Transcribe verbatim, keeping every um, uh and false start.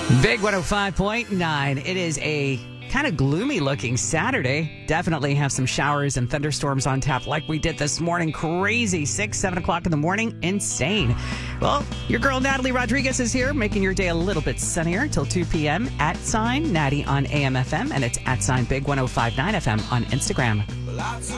Big one oh five point nine. It is a kind of gloomy looking Saturday. Definitely have some showers and thunderstorms on tap like we did this morning. Crazy. six, seven o'clock in the morning. Insane. Well, your girl Natalie Rodriguez is here, making your day a little bit sunnier till two p.m. At sign Natty on A M F M, and it's at sign Big one oh five point nine F M on Instagram.